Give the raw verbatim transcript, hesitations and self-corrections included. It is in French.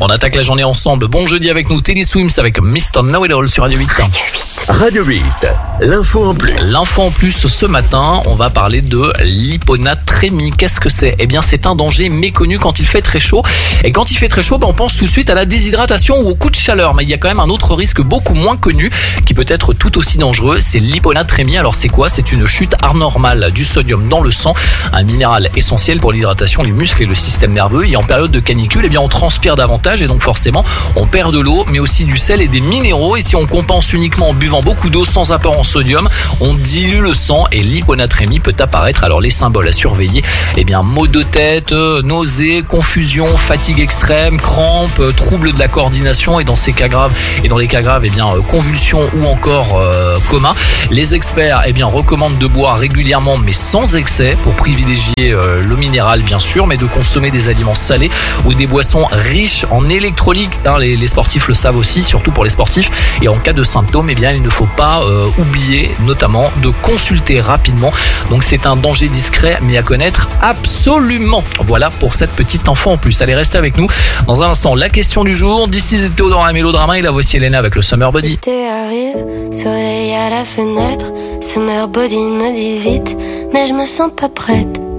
On attaque la journée ensemble. Bon jeudi avec nous, Teddy Swims avec mister Know It All sur Radio huit. Radio huit. Radio huit, l'info en plus. L'info en plus ce matin, on va parler de l'hyponatrémie. Qu'est-ce que c'est ? Eh bien, c'est un danger méconnu quand il fait très chaud. Et quand il fait très chaud, ben, on pense tout de suite à la déshydratation ou au coup de chaleur. Mais il y a quand même un autre risque beaucoup moins connu qui peut être tout aussi dangereux. C'est l'hyponatrémie. Alors c'est quoi ? C'est une chute anormale du sodium dans le sang, un minéral essentiel pour l'hydratation des muscles et le système nerveux. Et en période de canicule, eh bien, on transpire davantage et donc forcément, on perd de l'eau, mais aussi du sel et des minéraux. Et si on compense uniquement en buvant beaucoup d'eau sans apport en sodium, on dilue le sang et l'hyponatrémie peut apparaître. Alors les symboles à surveiller, eh bien maux de tête, nausées, confusion, fatigue extrême, crampes, troubles de la coordination et dans ces cas graves et dans les cas graves, eh bien convulsions ou encore euh, coma. Les experts, eh bien recommandent de boire régulièrement mais sans excès pour privilégier euh, l'eau minérale bien sûr, mais de consommer des aliments salés ou des boissons riches en électrolytes. Hein, les, les sportifs le savent aussi, surtout pour les sportifs. Et en cas de symptômes, eh bien il ne faut pas Euh, oublier notamment de consulter rapidement. Donc c'est un danger discret mais à connaître absolument. Voilà pour cette petite info en plus. Allez, restez avec nous. Dans un instant, la question du jour. D'ici c'était Théo dans la mélodrama et la voici Elena avec le Summer Body. L'été arrive, soleil à la fenêtre, Summer Body me dit vite, mais je me sens pas prête.